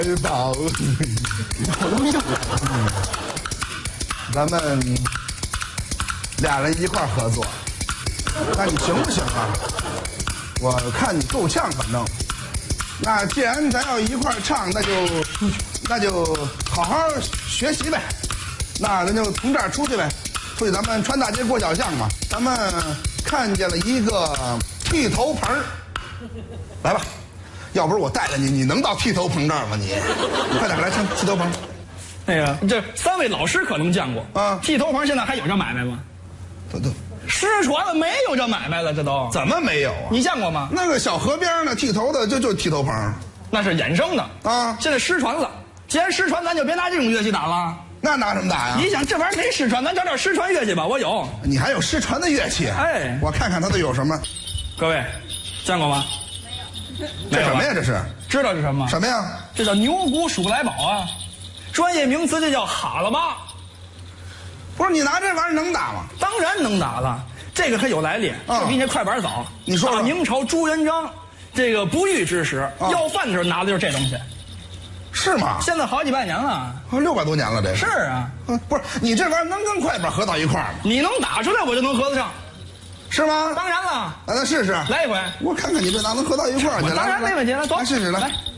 宝，咱们俩人一块合作，那你行不行啊？我看你够呛，反正。那既然咱要一块唱，那就好好学习呗。那咱就从这儿出去呗，出去咱们穿大街过小巷嘛。咱们看见了一个剃头棚，来吧。要不是我带着你，你能到剃头棚这儿吗？你快点来唱剃头棚。 那个，这3位老师可能见过啊。 剃头棚现在还有这买卖吗？ 都失传了，没有这买卖了，这都怎么没有啊？ 你见过吗？ 那个小河边呢，剃头的就剃头棚， 那是衍生的啊。 现在失传了，既然失传，咱就别拿这种乐器打了。 那拿什么打呀？ 你想这玩意儿没失传，咱找点失传乐器吧。我有。 你还有失传的乐器？ 哎， 我看看它都有什么。 各位，见过吗？ 没有。这什么呀？这是？ 知道是什么？ 什么呀？ 这叫牛骨鼠来宝啊，专业名词这叫哈喇嘛。 不是你拿这玩意儿能打吗？ 当然能打了，这个它有来历，这比那快板早。 你说大明朝朱元璋，这个不遇之时，要饭的时候拿的就是这东西。 是吗？ 现在好几百年了 ，600多年了，这是啊。 不是你这玩意儿能跟快板合到一块儿吗？ 你能打出来，我就能合得上， 是吗？ 当然了。 咱试试， 来一回， 我看看你这哪能合到一块儿去。 当然没问题，来，走， 来试试来。